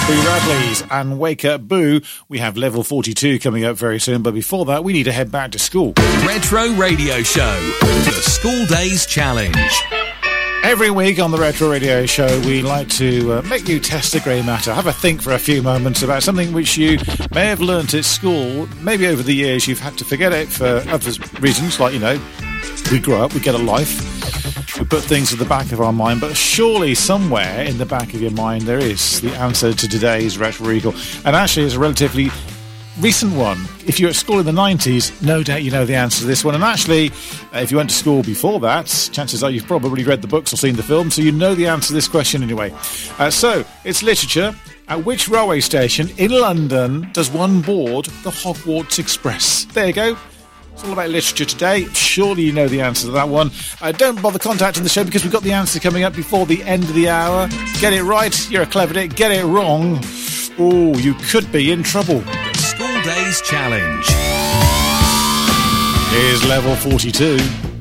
Boo Radley's and Wake Up Boo. We have level 42 coming up very soon, but before that, we need to head back to school. Retro Radio Show, the School Days Challenge. Every week on the Retro Radio Show, we like to make you test the grey matter. Have a think for a few moments about something which you may have learnt at school. Maybe over the years you've had to forget it for other reasons, like, you know, we grow up, we get a life. We put things at the back of our mind, but surely somewhere in the back of your mind there is the answer to today's Retro Recall. And actually it's a relatively recent one. If you're at school in the 90s, no doubt you know the answer to this one. And actually, if you went to school before that, chances are you've probably read the books or seen the film, so you know the answer to this question anyway. So, it's literature. At which railway station in London does one board the Hogwarts Express? There you go. It's all about literature today. Surely you know the answer to that one. Don't bother contacting the show because we've got the answer coming up before the end of the hour. Get it right, you're a clever dick. Get it wrong, oh, you could be in trouble. The School Days Challenge. Here's level 42.